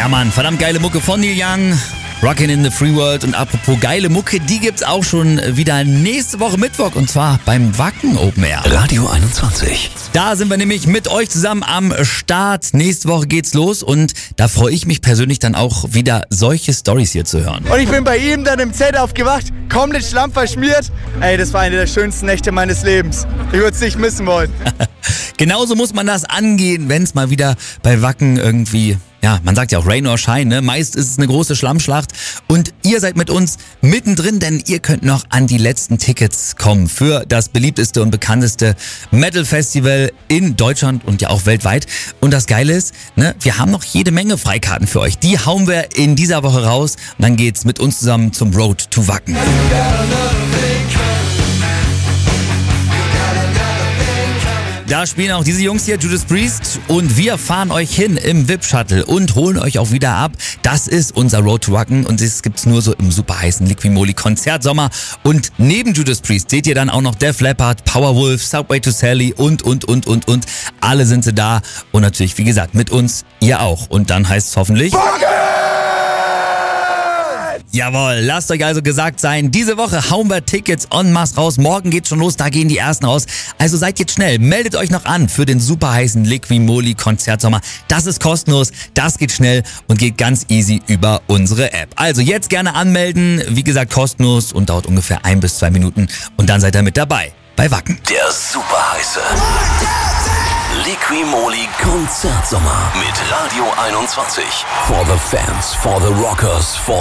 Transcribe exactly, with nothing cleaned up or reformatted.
Ja Mann, verdammt geile Mucke von Neil Young. Rockin' in the Free World. Und apropos geile Mucke, die gibt's auch schon wieder nächste Woche Mittwoch und zwar beim Wacken Open Air. Radio einundzwanzig. Da sind wir nämlich mit euch zusammen am Start. Nächste Woche geht's los und da freue ich mich persönlich dann auch wieder solche Storys hier zu hören. Und ich bin bei ihm dann im Zelt aufgewacht, komplett schlammverschmiert. Ey, das war eine der schönsten Nächte meines Lebens. Ich würde es nicht missen wollen. Genauso muss man das angehen, wenn es mal wieder bei Wacken irgendwie, ja, man sagt ja auch Rain or Shine, ne? Meist ist es eine große Schlammschlacht und ihr seid mit uns mittendrin, denn ihr könnt noch an die letzten Tickets kommen für das beliebteste und bekannteste Metal-Festival in Deutschland und ja auch weltweit. Und das Geile ist, ne, wir haben noch jede Menge Freikarten für euch. Die hauen wir in dieser Woche raus und dann geht's mit uns zusammen zum Road to Wacken. Da spielen auch diese Jungs hier, Judas Priest, und wir fahren euch hin im V I P-Shuttle und holen euch auch wieder ab. Das ist unser Road to Wacken und das gibt's nur so im super heißen Liquimoli Konzertsommer. Und neben Judas Priest seht ihr dann auch noch Def Leppard, Powerwolf, Subway to Sally und, und, und, und, und. Alle sind sie da und natürlich, wie gesagt, mit uns, ihr auch. Und dann heißt es hoffentlich... Jawohl, lasst euch also gesagt sein, diese Woche hauen wir Tickets en masse raus. Morgen geht's schon los, da gehen die ersten raus. Also seid jetzt schnell, meldet euch noch an für den super heißen Liquimoli Konzertsommer. Das ist kostenlos, das geht schnell und geht ganz easy über unsere App. Also jetzt gerne anmelden, wie gesagt kostenlos und dauert ungefähr ein bis zwei Minuten und dann seid ihr mit dabei bei Wacken. Der super heiße Liquimoli Konzertsommer mit Radio einundzwanzig. For the fans, for the rockers, for